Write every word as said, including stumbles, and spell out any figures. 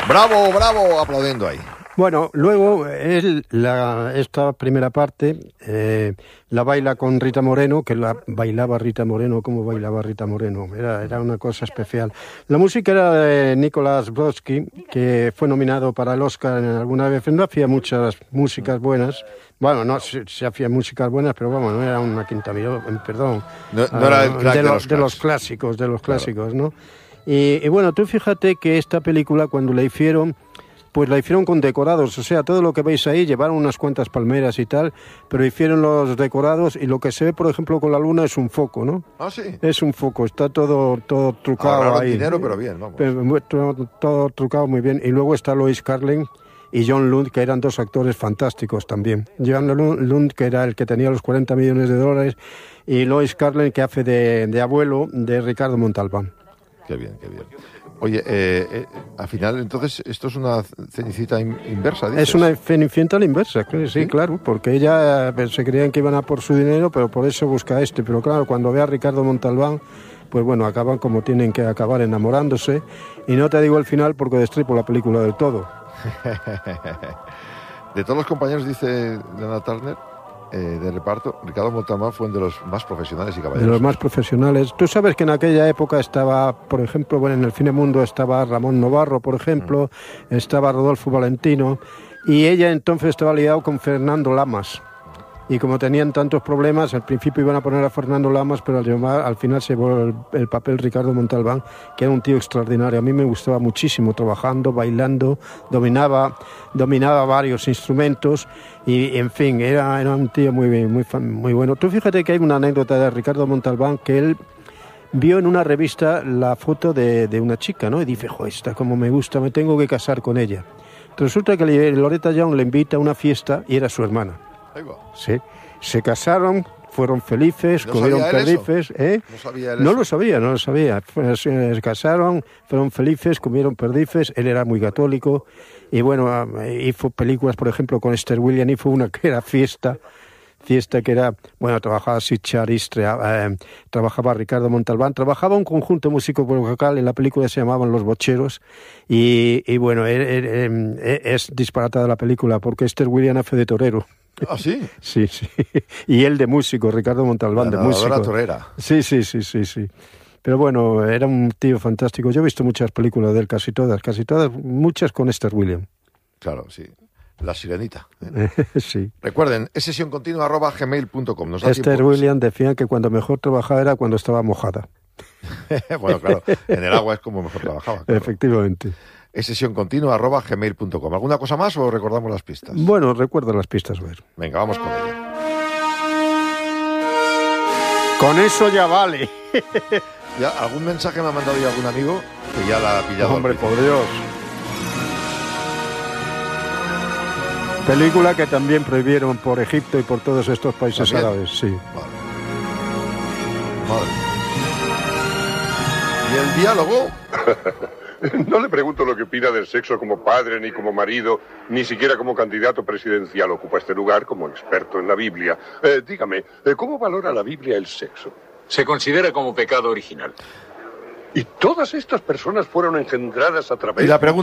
Bravo, bravo, aplaudiendo ahí. Bueno, luego él, la, esta primera parte eh, la baila con Rita Moreno, que la bailaba Rita Moreno, como bailaba Rita Moreno, era, era una cosa especial. La música era de Nicholas Brodsky, que fue nominado para el Oscar en alguna vez, no hacía muchas músicas buenas, bueno, no, se, se hacía músicas buenas, pero vamos, no era una quinta millón, perdón, no, no era el crack de, de, lo, los de los clásicos, de los claro. clásicos, ¿no? Y, y bueno, tú fíjate que esta película cuando la hicieron, pues la hicieron con decorados, o sea, todo lo que veis ahí, llevaron unas cuantas palmeras y tal, pero hicieron los decorados y lo que se ve, por ejemplo, con la luna es un foco, ¿no? Ah, sí. Es un foco, está todo, todo trucado. Ahorraron ahí. dinero, pero bien, vamos. Pero, todo, todo trucado muy bien. Y luego está Lois Carlin y John Lund, que eran dos actores fantásticos también. John Lund, que era el que tenía los cuarenta millones de dólares, y Lois Carlin, que hace de, de abuelo de Ricardo Montalbán. Qué bien, qué bien. Oye, eh, eh, al final, entonces, esto es una cenicita in- inversa, ¿dices? Es una cenicienta a la inversa, sí, sí, claro, porque ella eh, se creían que iban a por su dinero, pero por eso busca este. Pero claro, cuando ve a Ricardo Montalbán, pues bueno, acaban como tienen que acabar, enamorándose. Y no te digo el final porque destripo la película del todo. De todos los compañeros, dice Lana Turner, eh, de reparto, Ricardo Montalbán fue uno de los más profesionales y caballeros. De los más profesionales. Tú sabes que en aquella época estaba, por ejemplo, bueno, en el Cinemundo estaba Ramón Novarro, por ejemplo, mm. estaba Rodolfo Valentino, y ella entonces estaba liado con Fernando Lamas. Y como tenían tantos problemas, al principio iban a poner a Fernando Lamas, pero al, llamar, al final se llevó el, el papel Ricardo Montalbán, que era un tío extraordinario. A mí me gustaba muchísimo, trabajando, bailando, dominaba, dominaba varios instrumentos y, en fin, era, era un tío muy, muy, muy bueno. Tú fíjate que hay una anécdota de Ricardo Montalbán que él vio en una revista la foto de, de una chica, ¿no? Y dice, jo, esta como me gusta, me tengo que casar con ella. Resulta que Loretta Young le invita a una fiesta y era su hermana. Sí, se casaron, fueron felices, ¿No comieron sabía perdices, ¿eh? No sabía él No eso. lo sabía, no lo sabía. Se casaron, fueron felices, comieron perdices, él era muy católico y bueno, hizo películas, por ejemplo, con Esther Williams, hizo una que era Fiesta, Fiesta que era, bueno, trabajaba Sichar Istria, eh, trabajaba Ricardo Montalbán, trabajaba un conjunto músico vocal, en la película se llamaban Los Bocheros y, y bueno, es, es, es disparatada la película porque Esther Williams hace de torero. ¿Ah, sí? Sí, sí. Y él de músico, Ricardo Montalbán, de músico. Torera. Sí, sí, sí, sí, sí. Pero bueno, era un tío fantástico. Yo he visto muchas películas de él, casi todas, casi todas, muchas con Esther Williams. Claro, sí. La Sirenita. ¿eh? Sí. Recuerden, es sesión continua arroba gmail punto com. Esther Williams decía que cuando mejor trabajaba era cuando estaba mojada. Bueno, claro, en el agua es como mejor trabajaba. Claro. Efectivamente. Es sesión continua arroba gmail punto com. ¿Alguna cosa más o recordamos las pistas? Bueno, recuerda las pistas, ver. Venga, vamos con ella. Con eso ya vale. ¿Ya, ¿Algún mensaje me ha mandado ya algún amigo que ya la ha pillado? Hombre, por Dios. Película que también prohibieron por Egipto y por todos estos países ¿También? árabes, sí. Vale. Madre. ¿Y el diálogo? No le pregunto lo que opina del sexo como padre, ni como marido, ni siquiera como candidato presidencial. Ocupa este lugar como experto en la Biblia. Eh, dígame, ¿cómo valora la Biblia el sexo? Se considera como pecado original. ¿Y todas estas personas fueron engendradas a través Y la pregunta